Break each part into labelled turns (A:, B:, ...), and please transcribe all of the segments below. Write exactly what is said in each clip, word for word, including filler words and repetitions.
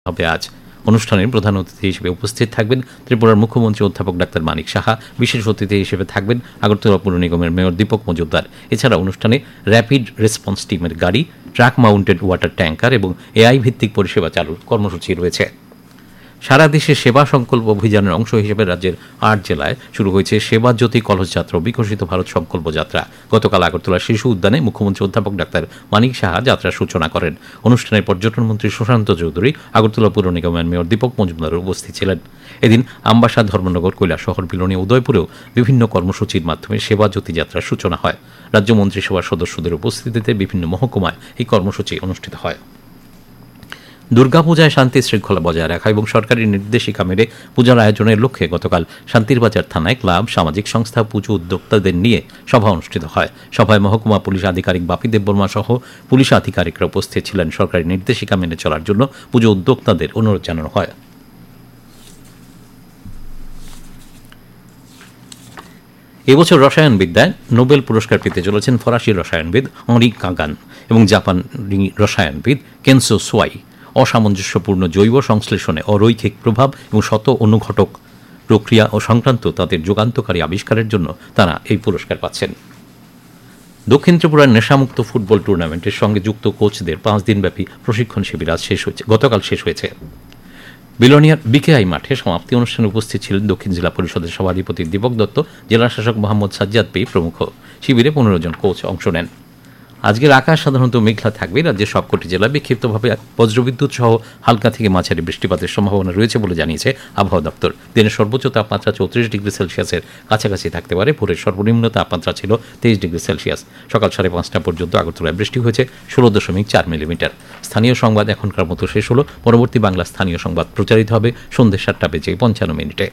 A: হবে আজ। অনুষ্ঠানের প্রধান অতিথি হিসেবে উপস্থিত থাকবেন ত্রিপুরার মুখ্যমন্ত্রী অধ্যাপক ডাক্তার মানিক সাহা। বিশেষ অতিথি হিসেবে থাকবেন আগরতলা পৌর নিগমের মেয়র দীপক মজুমদার। এছাড়া অনুষ্ঠানে র্যাপিড রেসপন্স টিমের গাড়ি, ট্রাক মাউন্টেড ওয়াটার ট্যাঙ্কার এবং এআই ভিত্তিক পরিষেবা চালুর কর্মসূচি রয়েছে। সারা দেশে সেবা সংকল্প অভিযানের অংশ হিসেবে রাজ্যের আট জেলায় শুরু হয়েছে সেবা জ্যোতি কলস যাত্রা ও বিকশিত ভারত সংকল্প যাত্রা। গতকাল আগরতলা শিশু উদ্যানে মুখ্যমন্ত্রী অধ্যাপক ডাক্তার মানিক সাহা যাত্রার সূচনা করেন। অনুষ্ঠানে পর্যটন মন্ত্রী সুশান্ত চৌধুরী, আগরতলা পৌর নিগমের মেয়র দীপক মজুমদার উপস্থিত ছিলেন। এদিন আমবাসা, ধর্মনগর, কৈলাসহর, বিলোনি, উদয়পুরেও বিভিন্ন কর্মসূচির মাধ্যমে সেবা জ্যোতি যাত্রার সূচনা হয়। রাজ্য মন্ত্রিসভার সদস্যদের উপস্থিতিতে বিভিন্ন মহকুমায় এই কর্মসূচি অনুষ্ঠিত হয়। দুর্গাপূজায় শান্তি শৃঙ্খলা বজায় রাখা এবং সরকারি নির্দেশিকা মেনে পূজার আয়োজনের লক্ষ্যে গতকাল শান্তিরবাজার থানায় ক্লাব, সামাজিক সংস্থা, পুজো উদ্যোক্তাদের নিয়ে সভা অনুষ্ঠিত হয়। সভায় মহকুমা পুলিশ আধিকারিক বাপি দেববর্মা সহ পুলিশ আধিকারিকরা উপস্থিত ছিলেন। সরকারি নির্দেশিকা মেনে চলার জন্য পুজো উদ্যোক্তাদের অনুরোধ জানানো হয়। এবছর রসায়নবিদ্যায় নোবেল পুরস্কার পেতে চলেছেন ফরাসি রসায়নবিদ অঁরি কাগান এবং জাপানি রসায়নবিদ কেনসো সোয়াই। অসামঞ্জস্যপূর্ণ জৈব সংশ্লেষণে অরৈখিক প্রভাব এবং শত অনুঘটক প্রক্রিয়া ও সংক্রান্ত তাদের যুগান্তকারী আবিষ্কারের জন্য তারা এই পুরস্কার পাচ্ছেন। দক্ষিণ ত্রিপুরার নেশামুক্ত ফুটবল টুর্নামেন্টের সঙ্গে যুক্ত কোচদের পাঁচ দিনব্যাপী প্রশিক্ষণ শিবির আজ শেষ হয়েছে গতকাল শেষ হয়েছে বিলোনিয়ার বিকেআই মাঠে সমাপ্তি অনুষ্ঠানে উপস্থিত ছিলেন দক্ষিণ জেলা পরিষদের সভাধিপতি দীপক দত্ত, জেলা শাসক মোহাম্মদ সাজ্জাদ পি প্রমুখ। শিবিরে পনেরো জন কোচ অংশ নেন। আজকের আকাশ সাধারণত মেঘলা থাকবে। রাজ্যের সবকটি জেলায় বিক্ষিপ্তভাবে বজ্রবিদ্যুৎ সহ হালকা থেকে মাঝারি বৃষ্টিপাতের সম্ভাবনা রয়েছে বলে জানিয়েছে আবহাওয়া দপ্তর। দিনের সর্বোচ্চ তাপমাত্রা চৌত্রিশ ডিগ্রি সেলসিয়াসের কাছাকাছি থাকতে পারে। ভোরের সর্বনিম্ন তাপমাত্রা ছিল তেইশ ডিগ্রি সেলসিয়াস। সকাল সাড়ে পাঁচটা পর্যন্ত আগরতলায় বৃষ্টি হয়েছে ষোলো দশমিক চার মিলিমিটার। স্থানীয় সংবাদ এখনকার মতো শেষ হলো। পরবর্তী বাংলা স্থানীয় সংবাদ প্রচারিত হবে সন্ধ্যে সাতটা বেজে পঞ্চান্ন মিনিটে।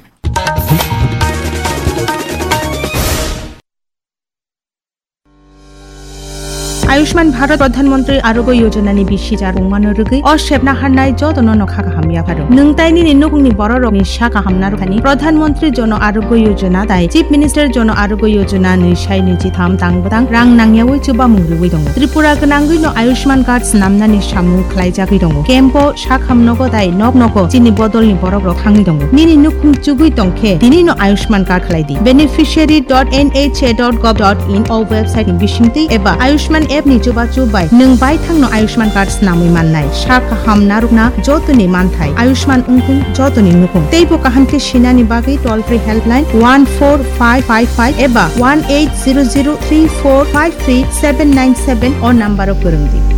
B: आयुष्मान भारत प्रधानमंत्री आरोग्य योजना नि बिसिजार उमानो रुगै असेबना हानाय जतन नखा गाहामिया फारो नोंतायनि निनुगनि बररनि शाखा हामना रुखानि प्रधानमंत्री जन आरोग्य योजना दाय चीफ मिनिस्टर जन आरोग्य योजना नै साइ नैजि थाम तांबदां रां नांयावै चुबा मुंगुबै दङ त्रिपुरा गनांगै न आयुष्मान कार्ड नामनानि सामु खलायजागै दङ केम्पो शाखामनगो दाय नक नक चिनि बदलनि बरग्र खांगै दङ निनि नुखुं चुगै दंखे दिनि न Ayushman card खलायदि बेनिफिशियारि dot N H A dot गभ dot in a website नि बिसिंति एबा आयुष्मान एप नि चुबा चुबाय नों बाय थांनो आयुष्मान कार्ड नामै माननाय शाखा हामना रुकना जतनि मानथाय आयुष्मान उंकुं जतनि नुकुं तैबो काहामके सिनानि बागै toll free helpline one four five five five एबा one eight zero zero three four five three seven nine seven और नम्बरो फोरोंदि।